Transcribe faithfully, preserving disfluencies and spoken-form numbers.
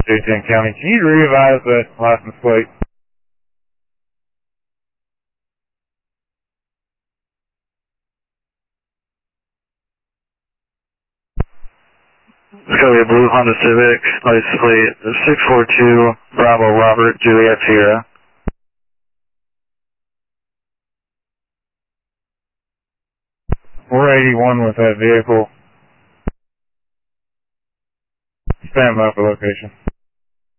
J ten County. Can you revise that license plate? It's going to be a blue Honda Civic, license plate six four two Bravo Robert Juliet Sierra. four eighty-one with that vehicle. Stand by for location.